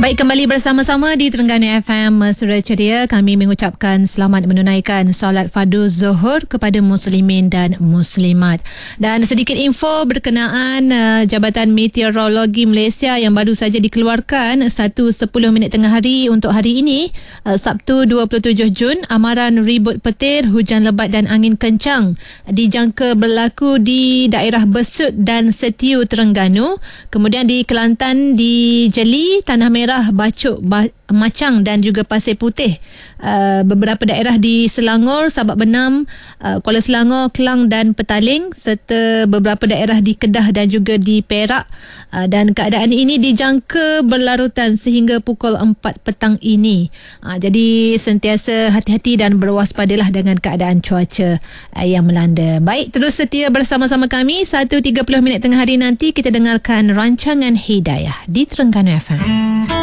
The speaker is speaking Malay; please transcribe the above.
Baik, kembali bersama-sama di Terengganu FM Mesra Ceria. Kami mengucapkan selamat menunaikan solat fardu Zuhur kepada muslimin dan muslimat. Dan sedikit info berkenaan Jabatan Meteorologi Malaysia yang baru saja dikeluarkan 1:10 tengah hari untuk hari ini, Sabtu 27 Jun. Amaran ribut petir, hujan lebat dan angin kencang dijangka berlaku di daerah Besut dan Setiu Terengganu. Kemudian di Kelantan, di Jeli, Tanah Merah, Bacok, Macang dan juga Pasir Putih. Beberapa daerah di Selangor, Sabak Benam, Kuala Selangor, Kelang dan Petaling, serta beberapa daerah di Kedah dan juga di Perak. Dan keadaan ini dijangka berlarutan sehingga pukul 4 petang ini. Jadi sentiasa hati-hati dan berwaspadalah dengan keadaan cuaca yang melanda. Baik, terus setia bersama-sama kami. 1:30 tengah hari nanti kita dengarkan rancangan Hidayah di Terengganu FM.